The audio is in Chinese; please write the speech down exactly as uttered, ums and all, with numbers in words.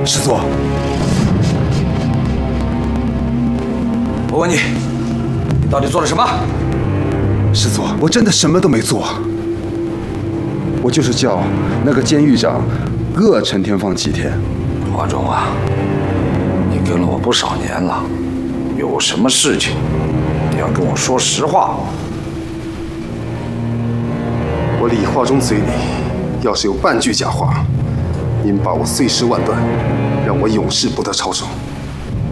师祖， 我问你，你到底做了什么？ 师祖，我真的什么都没做，我就是叫那个监狱长饿陈天放几天。 华忠啊，你跟了我不少年了，有什么事情你要跟我说实话。 我李华忠嘴里要是有半句假话，您把我碎尸万段，让我永世不得超生。